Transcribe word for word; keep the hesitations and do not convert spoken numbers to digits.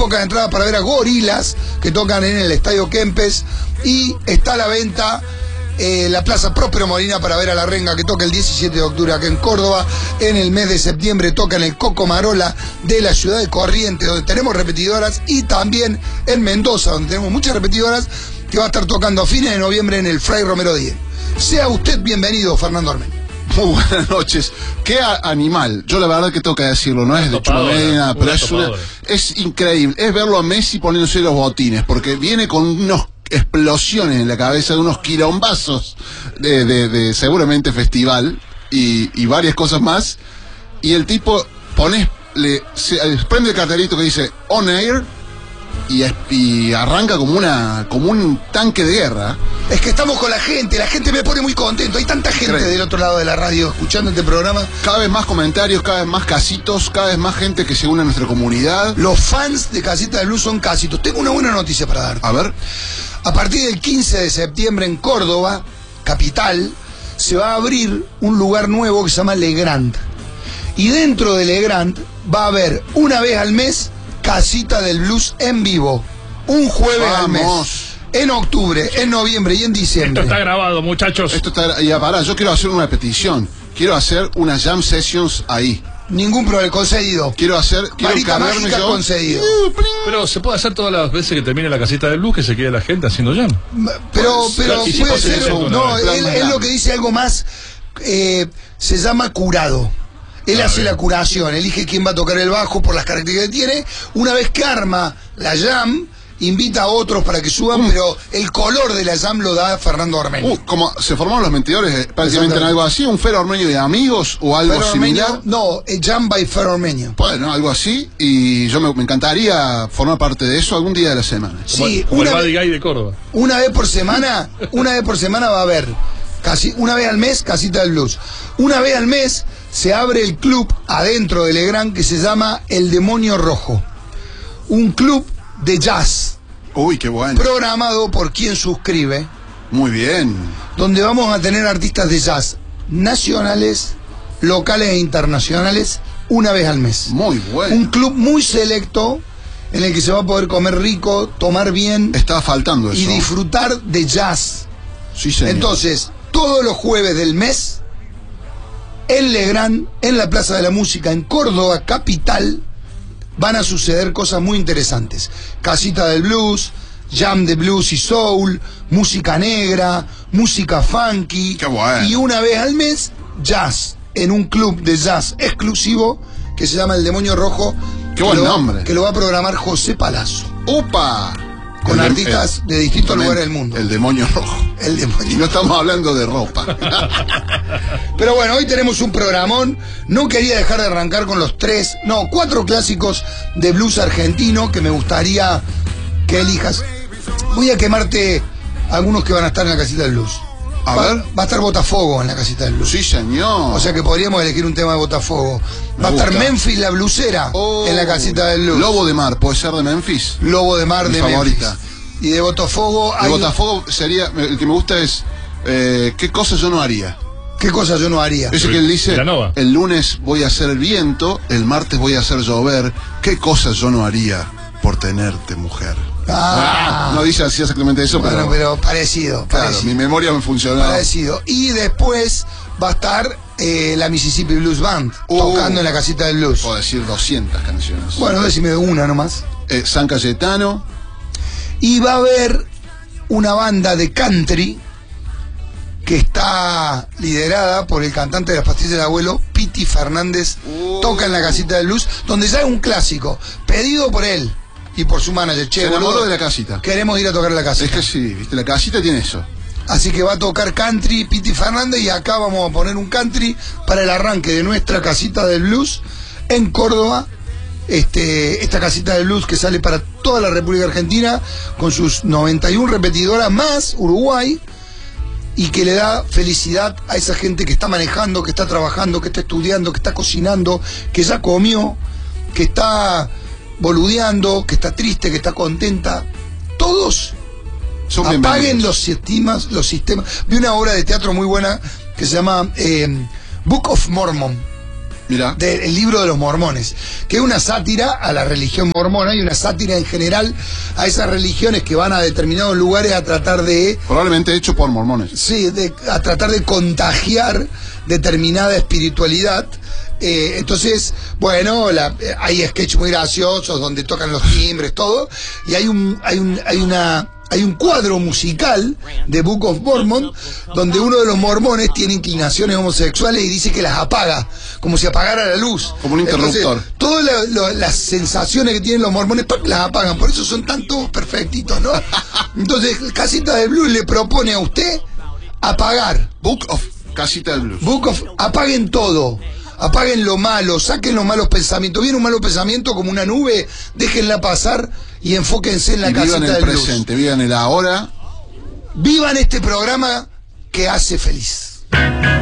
pocas entradas para ver a Gorilas, que tocan en el Estadio Kempes, y está a la venta eh, la Plaza Próspero Molina para ver a La Renga, que toca el diecisiete de octubre acá en Córdoba. En el mes de septiembre toca en el Coco Marola de la ciudad de Corrientes, donde tenemos repetidoras, y también en Mendoza, donde tenemos muchas repetidoras, que va a estar tocando a fines de noviembre en el Fray Romero Díez. Sea usted bienvenido, Fernando Armenio. Muy buenas noches. Qué animal. Yo la verdad que tengo que decirlo, no es de chumena, pero es, una, es increíble. Es verlo a Messi poniéndose los botines, porque viene con unos explosiones en la cabeza, de unos quilombazos de, de, de seguramente festival y, y varias cosas más. Y el tipo pone, le, se, prende el cartelito que dice On Air y, y arranca como una como un tanque de guerra. Es que estamos con la gente, la gente me pone muy contento. Hay tanta gente Increíble. Del otro lado de la radio escuchando este programa. Cada vez más comentarios, cada vez más casitos, cada vez más gente que se une a nuestra comunidad. Los fans de Casita del Blues son casitos. Tengo una buena noticia para darte. A ver. A partir del quince de septiembre en Córdoba, capital, se va a abrir un lugar nuevo que se llama Legrand. Y dentro de Legrand va a haber una vez al mes Casita del Blues en vivo. Un jueves Vamos. al mes. En octubre, en noviembre y en diciembre. Esto está grabado, muchachos. Esto está y pará, yo quiero hacer una petición. Quiero hacer unas jam sessions ahí. Ningún problema, concedido. Quiero hacer, quiero Varita mágica, yo. concedido. Pero se puede hacer todas las veces que termine la Casita del Blues, que se quede la gente haciendo jam. Pero, pero si puede ser. No, él, él él lo que dice algo más, eh, se llama curado. Él ah, hace bien. la curación, elige quién va a tocar el bajo por las características que tiene. Una vez que arma la jam, invita a otros para que suban, uh. pero el color de la jam lo da Fernando Armenio. Uh, como se formaron los mentidores, prácticamente en algo así, un Fer Armenio de amigos o algo Fer similar. Armenio, no, eh, Jam by Fer Armenio. Bueno, algo así, y yo me, me encantaría formar parte de eso algún día de la semana. Sí, como, como una el Buddy Guy de Córdoba. Una vez por semana, una vez por semana va a haber, casi una vez al mes, Casita del Blues. Una vez al mes se abre el club adentro de Legrand que se llama El Demonio Rojo. Un club de jazz. Uy, qué bueno. Programado por quien suscribe. Muy bien. Donde vamos a tener artistas de jazz nacionales, locales e internacionales, una vez al mes. Muy bueno. Un club muy selecto en el que se va a poder comer rico, tomar bien. Estaba faltando eso. Y disfrutar de jazz. Sí, señor. Entonces, todos los jueves del mes, en Legrand, en la Plaza de la Música, en Córdoba, capital, van a suceder cosas muy interesantes. Casita del Blues, jam de blues y soul, música negra, música funky. Qué bueno. Y una vez al mes, jazz, en un club de jazz exclusivo que se llama El Demonio Rojo. Qué buen nombre. Que lo va a programar José Palazzo. ¡Upa! Con el artistas el, de distintos lugares del mundo. El Demonio Rojo. El Demonio Y no estamos hablando de ropa. Pero bueno, hoy tenemos un programón. No quería dejar de arrancar con los tres, no, cuatro clásicos de blues argentino que me gustaría que elijas. Voy a quemarte algunos que van a estar en la Casita del Blues. A va, ver. va a estar Botafogo en la Casita del Blues. Sí, señor. O sea que podríamos elegir un tema de Botafogo. Va a estar Memphis la Blusera oh, en la Casita del Blues. Lobo de Mar, ¿puede ser de Memphis? Lobo de Mar Mi de favorita. Memphis. Y de Botafogo hay... De Botafogo sería, el que me gusta es eh, ¿qué cosas yo no haría? ¿Qué cosas yo no haría? Ese que él dice, el lunes voy a hacer el viento, el martes voy a hacer llover. ¿Qué cosas yo no haría por tenerte, mujer? Ah, ah, no dice así exactamente eso, bueno, pero, pero parecido, claro, parecido. Mi memoria me funcionó. Parecido. Y después va a estar eh, la Mississippi Blues Band uh, tocando en la Casita del Blues. Puedo decir doscientas canciones. Bueno, decime de una nomás. Eh, San Cayetano. Y va a haber una banda de country que está liderada por el cantante de Las Pastillas del Abuelo, Piti Fernández. Uh. Toca en la Casita del Blues, donde ya es un clásico, pedido por él y por su manager. Che, se enamoró boludo, de la casita. Queremos ir a tocar la casita. Es que sí, viste, la casita tiene eso. Así que va a tocar country Piti Fernández y acá vamos a poner un country para el arranque de nuestra Casita del Blues en Córdoba. Este, esta Casita del Blues que sale para toda la República Argentina con sus noventa y una repetidoras más Uruguay, y que le da felicidad a esa gente que está manejando, que está trabajando, que está estudiando, que está cocinando, que ya comió, que está boludeando, que está triste, que está contenta. Todos son apaguen los sistemas, los sistemas. Vi una obra de teatro muy buena que se llama eh, Book of Mormon, Mirá. del libro de los mormones, que es una sátira a la religión mormona y una sátira en general a esas religiones que van a determinados lugares a tratar de... Probablemente hecho por mormones. Sí, de, a tratar de contagiar determinada espiritualidad. Eh, entonces, bueno, la, hay sketches muy graciosos donde tocan los timbres, todo, y hay un, hay un, hay una, hay un cuadro musical de Book of Mormon donde uno de los mormones tiene inclinaciones homosexuales y dice que las apaga, como si apagara la luz. Como un interruptor. Entonces, todas la, la, las sensaciones que tienen los mormones las apagan, por eso son tan todos perfectitos, ¿no? Entonces, Casita del Blues le propone a usted apagar. Book of Casita del Blues. Book of, apaguen todo. Apaguen lo malo, saquen los malos pensamientos. Viene un malo pensamiento como una nube, déjenla pasar y enfóquense en la y casita vivan el del presente, blues. vivan el ahora. Vivan este programa que hace feliz.